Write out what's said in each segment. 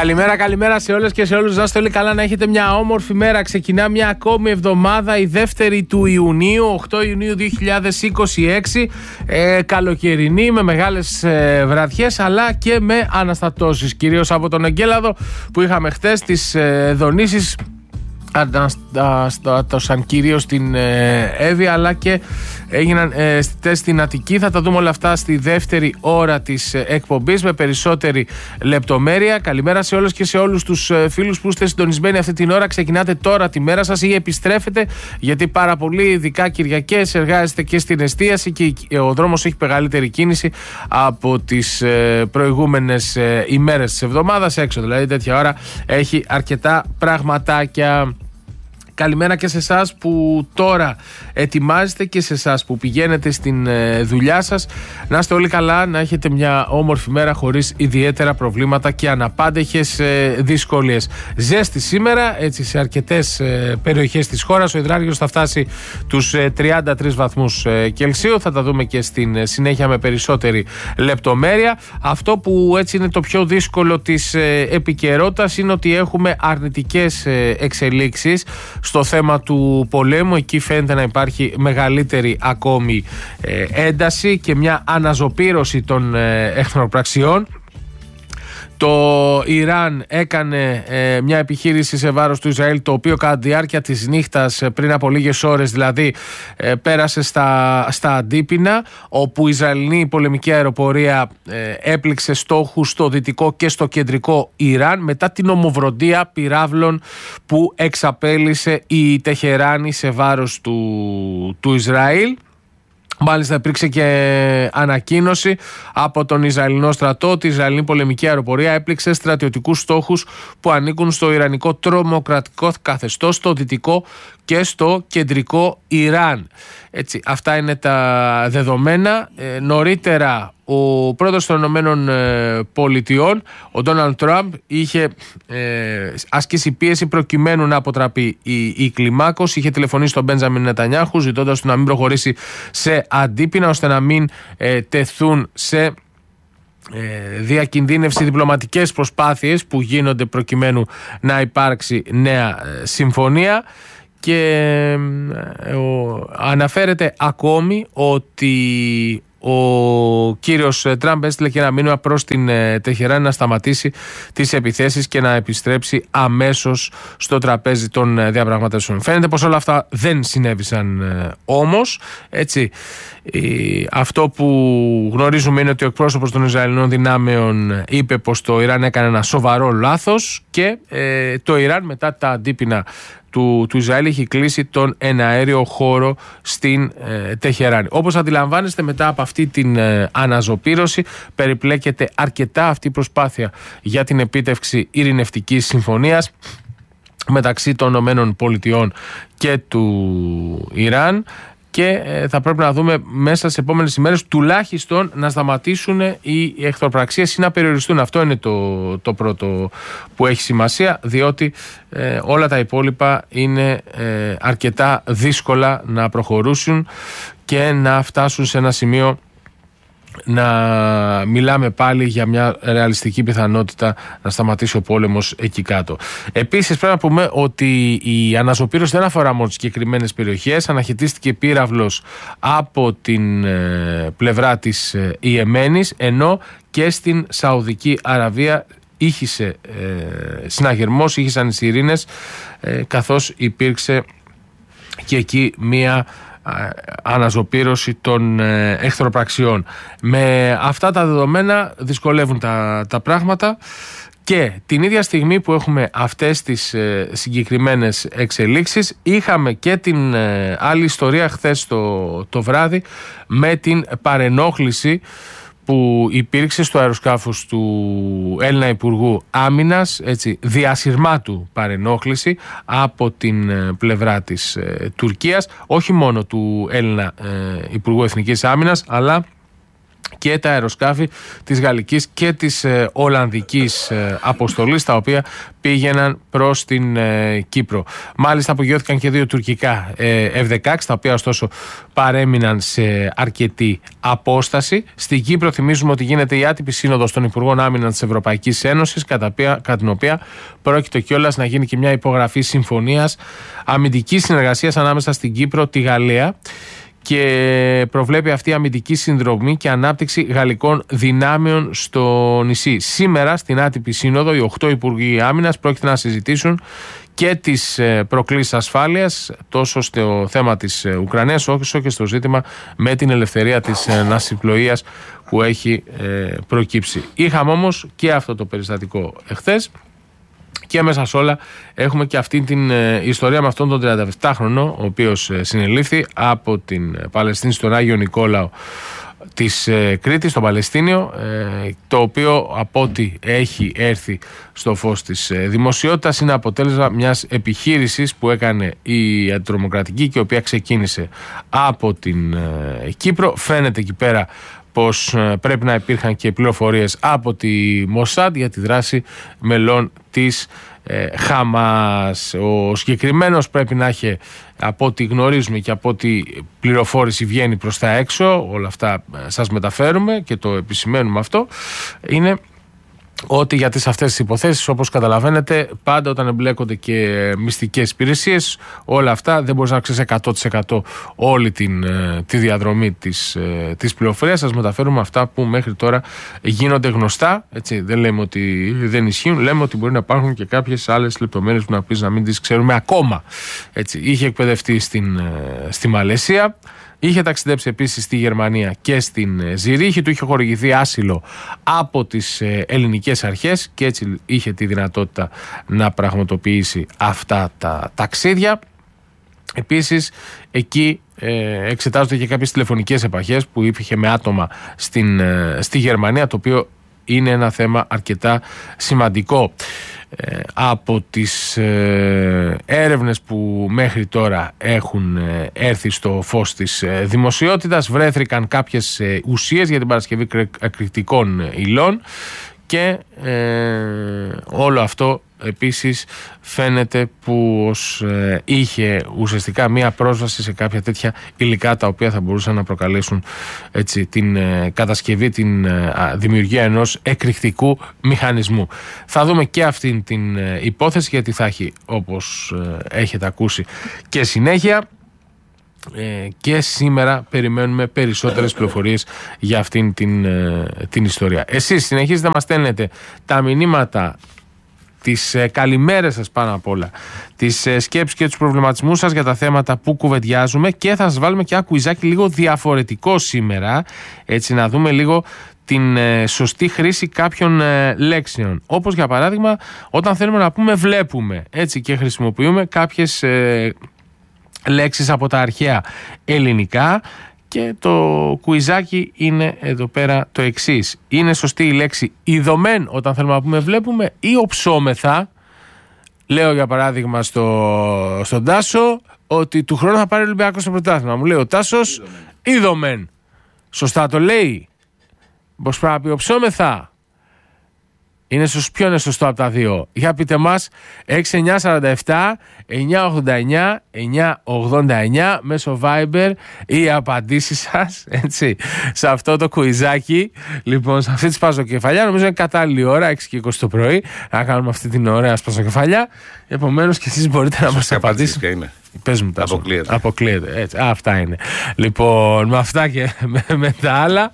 Καλημέρα σε όλες και σε όλους. Να είστε όλοι καλά, να έχετε μια όμορφη μέρα. Ξεκινά μια ακόμη εβδομάδα, η δεύτερη του Ιουνίου, 8 Ιουνίου 2026. Καλοκαιρινή, με μεγάλες βραδιές αλλά και με αναστατώσεις. Κυρίως από τον Εγκέλαδο που είχαμε χτες, τις δονήσεις αναστάτωσαν κυρίως στην Εύβοια, αλλά και έγιναν αισθητές στην Αττική. Θα τα δούμε όλα αυτά στη δεύτερη ώρα της εκπομπής με περισσότερη λεπτομέρεια. Καλημέρα σε όλους και σε όλους τους φίλους που είστε συντονισμένοι αυτή την ώρα. Ξεκινάτε τώρα τη μέρα σας ή επιστρέφετε, γιατί πάρα πολλοί, ειδικά Κυριακές, εργάζεστε και στην εστίαση και ο δρόμος έχει μεγαλύτερη κίνηση από τις προηγούμενες ημέρες της εβδομάδας έξω. Δηλαδή τέτοια ώρα έχει αρκετά πραγματάκια. Καλημέρα και σε εσάς που τώρα ετοιμάζετε και σε εσάς που πηγαίνετε στην δουλειά σας. Να είστε όλοι καλά, να έχετε μια όμορφη μέρα χωρίς ιδιαίτερα προβλήματα και αναπάντεχες δυσκολίες. Ζέστη σήμερα, έτσι, σε αρκετές περιοχές της χώρας. Ο υδράργυρος θα φτάσει τους 33 βαθμούς Κελσίου. Θα τα δούμε και στην συνέχεια με περισσότερη λεπτομέρεια. Αυτό που έτσι είναι το πιο δύσκολο της επικαιρότητας είναι ότι έχουμε αρνητικές εξελίξεις στο θέμα του πολέμου. Εκεί φαίνεται να υπάρχει μεγαλύτερη ακόμη ένταση και μια αναζωπήρωση των εχθροπραξιών. Το Ιράν έκανε μια επιχείρηση σε βάρος του Ισραήλ, το οποίο κατά τη διάρκεια της νύχτας, πριν από λίγες ώρες δηλαδή, πέρασε στα αντίπεινα, όπου η Ισραηλινή πολεμική αεροπορία έπληξε στόχους στο δυτικό και στο κεντρικό Ιράν, μετά την ομοβροντία πυράβλων που εξαπέλυσε η Τεχεράνη σε βάρος του Ισραήλ. Μάλιστα υπήρξε και ανακοίνωση από τον Ισραηλινό στρατό ότι η Ισραηλινή πολεμική αεροπορία έπληξε στρατιωτικούς στόχους που ανήκουν στο ιρανικό τρομοκρατικό καθεστώς, στο δυτικό και στο κεντρικό Ιράν. Έτσι, αυτά είναι τα δεδομένα. Νωρίτερα ο πρόεδρος των Ηνωμένων Πολιτειών, ο Ντόναλντ Τραμπ, είχε ασκήσει πίεση προκειμένου να αποτραπεί η κλιμάκωση. Είχε τηλεφωνήσει στον Μπέντζαμιν Νετανιάχου ζητώντας του να μην προχωρήσει σε αντίπεινα, ώστε να μην τεθούν σε διακινδύνευση διπλωματικές προσπάθειες που γίνονται προκειμένου να υπάρξει νέα συμφωνία. Και αναφέρεται ακόμη ότι ο κύριος Τραμπ έστειλε και ένα μήνυμα προς την Τεχεράνη να σταματήσει τις επιθέσεις και να επιστρέψει αμέσως στο τραπέζι των διαπραγματεύσεων. Φαίνεται πως όλα αυτά δεν συνέβησαν όμως. Έτσι, αυτό που γνωρίζουμε είναι ότι ο εκπρόσωπος των Ισραηλινών δυνάμεων είπε πως το Ιράν έκανε ένα σοβαρό λάθος και το Ιράν, μετά τα αντίπεινα του Ισραήλ, έχει κλείσει τον εναέριο χώρο στην Τεχεράνη. Όπως αντιλαμβάνεστε, μετά από αυτή την αναζωπήρωση περιπλέκεται αρκετά αυτή η προσπάθεια για την επίτευξη ειρηνευτικής συμφωνίας μεταξύ των ΗΠΑ και του Ιράν. Και θα πρέπει να δούμε μέσα στις επόμενες ημέρες τουλάχιστον να σταματήσουν οι εχθροπραξίες ή να περιοριστούν. Αυτό είναι το πρώτο που έχει σημασία, διότι όλα τα υπόλοιπα είναι αρκετά δύσκολα να προχωρήσουν και να φτάσουν σε ένα σημείο να μιλάμε πάλι για μια ρεαλιστική πιθανότητα να σταματήσει ο πόλεμος εκεί κάτω. Επίσης πρέπει να πούμε ότι η αναζωπήρωση δεν αφορά μόνο τις συγκεκριμένες περιοχές. Αναχαιτίστηκε πύραυλος από την πλευρά της Ιεμένης, ενώ και στην Σαουδική Αραβία ήχησε συναγερμός, ήχησαν οι σιρήνες, καθώς υπήρξε και εκεί μία αναζωπήρωση των εχθροπραξιών. Με αυτά τα δεδομένα δυσκολεύουν τα πράγματα, και την ίδια στιγμή που έχουμε αυτές τις συγκεκριμένες εξελίξεις, είχαμε και την άλλη ιστορία χθες το βράδυ με την παρενόχληση που υπήρξε στο αεροσκάφος του Έλληνα Υπουργού Άμυνας, έτσι, διασυρμάτου παρενόχληση από την πλευρά της Τουρκίας, όχι μόνο του Έλληνα Υπουργού Εθνικής Άμυνας, αλλά και τα αεροσκάφη της γαλλικής και της ολλανδικής αποστολής, τα οποία πήγαιναν προς την Κύπρο. Μάλιστα απογειώθηκαν και 2 τουρκικά F-16, τα οποία ωστόσο παρέμειναν σε αρκετή απόσταση. Στην Κύπρο θυμίζουμε ότι γίνεται η άτυπη σύνοδος των Υπουργών Άμυνας της Ευρωπαϊκής Ένωσης, κατά την οποία πρόκειται κιόλας να γίνει και μια υπογραφή συμφωνίας αμυντικής συνεργασίας ανάμεσα στην Κύπρο, τη Γαλλία, και προβλέπει αυτή η αμυντική συνδρομή και ανάπτυξη γαλλικών δυνάμεων στο νησί. Σήμερα στην άτυπη σύνοδο οι 8 Υπουργοί Άμυνας πρόκειται να συζητήσουν και τις προκλήσεις ασφάλειας, τόσο στο θέμα της Ουκρανίας όσο και στο ζήτημα με την ελευθερία της ναυσιπλοείας που έχει προκύψει. Είχαμε όμως και αυτό το περιστατικό εχθές. Και μέσα σε όλα έχουμε και αυτή την ιστορία με αυτόν τον 37χρονο, ο οποίος συνελήφθη από την Παλαιστίνη στον Άγιο Νικόλαο της Κρήτης, στον Παλαιστίνιο, το οποίο από ό,τι έχει έρθει στο φως της δημοσιότητας είναι αποτέλεσμα μιας επιχείρησης που έκανε η αντιτρομοκρατική και η οποία ξεκίνησε από την Κύπρο. Φαίνεται εκεί πέρα πως πρέπει να υπήρχαν και πληροφορίες από τη Μοσάντ για τη δράση μελών της Χαμάς. Ο συγκεκριμένος πρέπει να έχει, από ό,τι γνωρίζουμε και από ό,τι πληροφόρηση βγαίνει προς τα έξω, όλα αυτά σας μεταφέρουμε και το επισημαίνουμε αυτό, είναι ότι για αυτές τις υποθέσεις, όπως καταλαβαίνετε, πάντα όταν εμπλέκονται και μυστικές υπηρεσίες, όλα αυτά δεν μπορείς να ξέρεις 100% όλη τη διαδρομή της πληροφορίας. Σας μεταφέρουμε αυτά που μέχρι τώρα γίνονται γνωστά. Έτσι, δεν λέμε ότι δεν ισχύουν, λέμε ότι μπορεί να υπάρχουν και κάποιες άλλες λεπτομέρειες που να πεις να μην τις ξέρουμε ακόμα. Έτσι, είχε εκπαιδευτεί στη Μαλαισία. Είχε ταξιδέψει επίσης στη Γερμανία και στην Ζηρίχη, του είχε χορηγηθεί άσυλο από τις ελληνικές αρχές και έτσι είχε τη δυνατότητα να πραγματοποιήσει αυτά τα ταξίδια. Επίσης εκεί εξετάζονται και κάποιες τηλεφωνικές επαφές που είχε με άτομα στη Γερμανία, το οποίο είναι ένα θέμα αρκετά σημαντικό. Από τις έρευνες που μέχρι τώρα έχουν έρθει στο φως της δημοσιότητας, βρέθηκαν κάποιες ουσίες για την παρασκευή εκρηκτικών υλών και όλο αυτό επίσης φαίνεται πως είχε ουσιαστικά μία πρόσβαση σε κάποια τέτοια υλικά τα οποία θα μπορούσαν να προκαλέσουν, έτσι, την κατασκευή, την δημιουργία ενός εκρηκτικού μηχανισμού. Θα δούμε και αυτήν την υπόθεση, γιατί θα έχει, όπως έχετε ακούσει, και συνέχεια. Και σήμερα περιμένουμε περισσότερες πληροφορίες για αυτήν την ιστορία. Εσείς συνεχίζετε να μας στέλνετε τα μηνύματα, τις καλημέρες σας πάνω απ' όλα, τις σκέψεις και τους προβληματισμούς σας για τα θέματα που κουβεντιάζουμε, και θα σας βάλουμε και ένα κουιζάκι λίγο διαφορετικό σήμερα, έτσι, να δούμε λίγο την σωστή χρήση κάποιων λέξεων. Όπως για παράδειγμα όταν θέλουμε να πούμε βλέπουμε, έτσι, και χρησιμοποιούμε κάποιες λέξεις από τα αρχαία ελληνικά, και το κουιζάκι είναι εδώ πέρα το εξής. Είναι σωστή η λέξη ειδωμέν όταν θέλουμε να πούμε βλέπουμε, ή οψόμεθα? Λέω για παράδειγμα στον Τάσο ότι του χρόνου θα πάρει ο Ολυμπιακός στο πρωτάθλημα. Μου λέει ο Τάσος ειδωμέν. Σωστά το λέει? Πώς πρέπει να πει οψόμεθα? Ποιο είναι σωστό από τα δύο? Για πείτε μας. 6947 989 989 μέσω Viber οι απαντήσεις σας, έτσι, σε αυτό το κουιζάκι. Λοιπόν, σε αυτή τη σπαζοκεφαλιά νομίζω είναι κατάλληλη ώρα, 6 και 20 το πρωί, να κάνουμε αυτή την ωραία σπαζοκεφαλιά. Επομένως και εσείς μπορείτε να μας απαντήσετε. Πες μου, αποκλείεται. Έτσι, αυτά είναι. Λοιπόν, με αυτά και με τα άλλα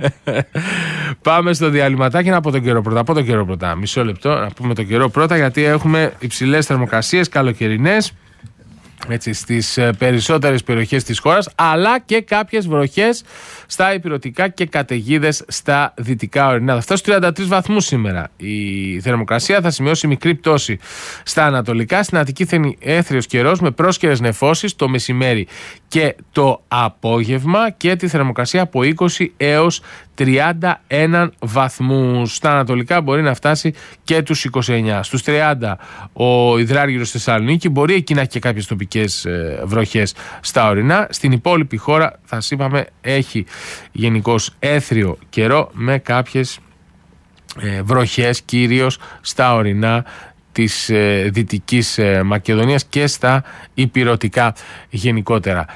πάμε στο διαλυματάκι να πω τον καιρό πρώτα. Μισό λεπτό να πούμε τον καιρό πρώτα, γιατί έχουμε υψηλές θερμοκρασίες καλοκαιρινές, έτσι, στις περισσότερες περιοχές της χώρας, αλλά και κάποιες βροχές στα ηπειρωτικά και καταιγίδες στα δυτικά ορεινά. Θα φτάσει στους 33 βαθμούς σήμερα. Η θερμοκρασία θα σημειώσει μικρή πτώση στα ανατολικά. Στην Αττική θα είναι έθριος καιρός με πρόσκαιρες νεφώσεις το μεσημέρι και το απόγευμα και τη θερμοκρασία από 20 έως 31 βαθμούς. Στα ανατολικά μπορεί να φτάσει και τους 29. Στους 30 ο υδράργυρος στη Θεσσαλονίκη, μπορεί εκεί να έχει και κάποιες τοπικές βροχές στα ορεινά. Στην υπόλοιπη χώρα, θα σας είπαμε, έχει γενικώς έθριο καιρό με κάποιες βροχές κυρίως στα ορεινά της Δυτικής Μακεδονίας και στα ηπειρωτικά γενικότερα.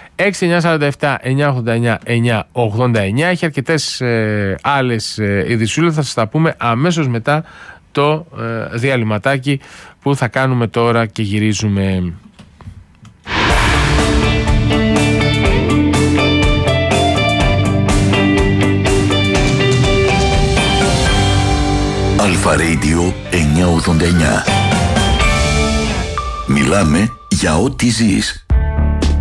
6-947-989-989. Έχει αρκετές άλλες ειδησούλες, θα σας τα πούμε αμέσως μετά το διαλυματάκι που θα κάνουμε τώρα και γυρίζουμε. Αλφα Radio 989. Μιλάμε για ό,τι ζεις.